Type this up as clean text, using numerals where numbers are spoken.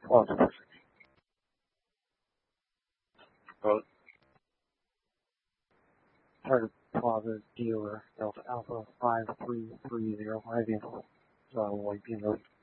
Plaza Pacific. Target Plaza dealer Delta Alpha 5330 high vehicle white being road.